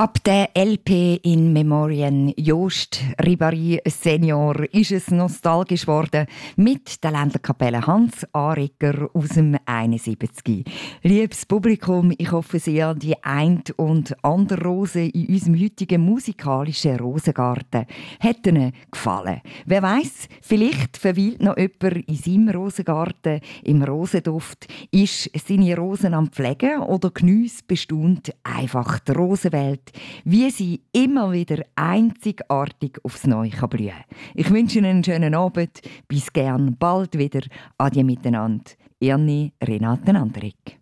Ab der LP in Memoriam Jost Ribéry Senior ist es nostalgisch geworden mit der Länderkapelle Hans Aregger aus dem 71. Liebes Publikum, ich hoffe sehr, die ein und andere Rose in unserem heutigen musikalischen Rosengarten hat Ihnen gefallen. Wer weiss, vielleicht verweilt noch jemand in seinem Rosengarten im Rosenduft, ist seine Rosen am Pflegen oder geniesst bestaunt einfach die Rosenwelt, wie sie immer wieder einzigartig aufs Neue blühen kann. Ich wünsche Ihnen einen schönen Abend. Bis gern bald wieder. Adieu miteinander. Irni Renate Anderegg.